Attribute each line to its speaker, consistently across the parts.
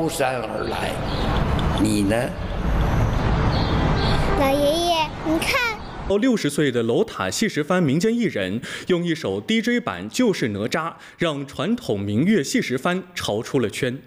Speaker 1: 山而来。你呢？
Speaker 2: 老爷爷，你看。
Speaker 3: 60岁的楼塔戏石番民间艺人用一首 DJ 版《就是哪吒》，让传统民乐戏石番潮出了圈。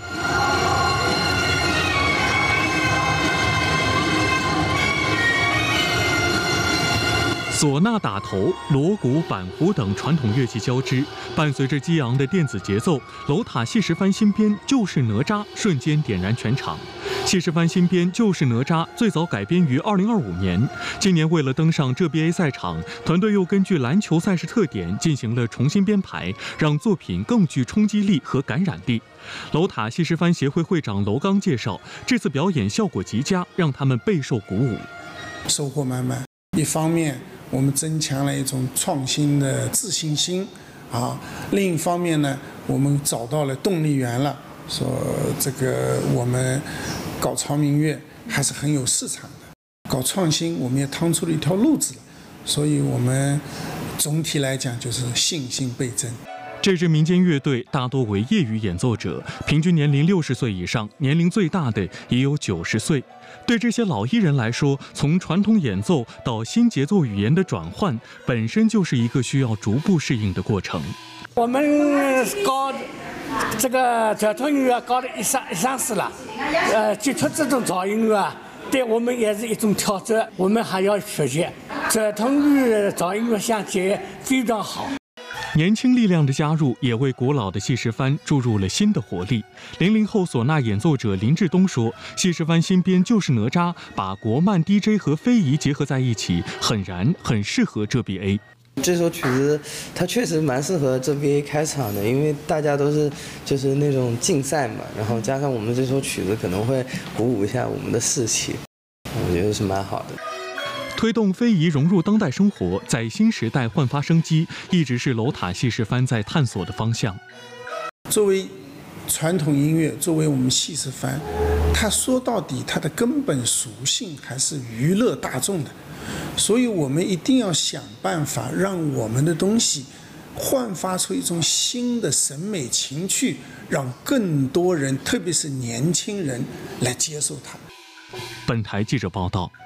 Speaker 3: 唢呐打头、锣鼓、板胡等传统乐器交织，伴随着激昂的电子节奏，楼塔戏石番新编《就是哪吒》瞬间点燃全场。戏石番新编《就是哪吒》最早改编于2025年，今年为了登上GBA 赛场，团队又根据篮球赛事特点进行了重新编排，让作品更具冲击力和感染力。楼塔戏石番协会会长娄刚介绍，这次表演效果极佳，让他们备受鼓舞，
Speaker 4: 收获满满。一方面，我们增强了一种创新的自信心，另一方面呢，我们找到了动力源了，说这个我们搞潮民乐还是很有市场的，搞创新我们也趟出了一条路子，所以我们总体来讲就是信心倍增。
Speaker 3: 这支民间乐队大多为业余演奏者，平均年龄60岁以上，年龄最大的也有90岁。对这些老艺人来说，从传统演奏到新节奏语言的转换，本身就是一个需要逐步适应的过程。
Speaker 5: 我们搞这个传统音乐搞了一上市了，接触这种噪音乐，对我们也是一种挑战，我们还要学习。传统与噪音乐相结非常好。
Speaker 3: 年轻力量的加入，也为古老的戏石番注入了新的活力。00后唢呐演奏者林志东说：“戏石番新编《就是哪吒》，把国漫 DJ 和非遗结合在一起，很燃，很适合GBA。
Speaker 6: 这首曲子它确实蛮适合GBA开场的，因为大家都是就是那种竞赛嘛，然后加上我们这首曲子可能会鼓舞一下我们的士气，我觉得是蛮好的。”
Speaker 3: 推动非遗融入当代生活，在新时代焕发生机，一直是楼塔戏石番在探索的方向。
Speaker 4: 作为传统音乐，作为我们戏石番，它说到底它的根本属性还是娱乐大众的，所以我们一定要想办法让我们的东西焕发出一种新的审美情趣，让更多人，特别是年轻人来接受它。
Speaker 3: 本台记者报道。